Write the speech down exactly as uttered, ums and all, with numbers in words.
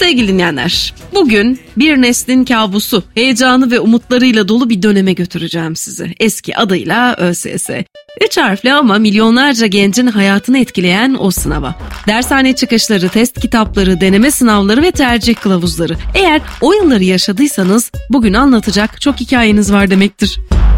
Sevgili dinleyenler, bugün bir neslin kabusu, heyecanı ve umutlarıyla dolu bir döneme götüreceğim sizi. Eski adıyla ÖSS. Üç harfli ama milyonlarca gencin hayatını etkileyen o sınava. Dershane çıkışları, test kitapları, deneme sınavları ve tercih kılavuzları. Eğer o yılları yaşadıysanız bugün anlatacak çok hikayeniz var demektir.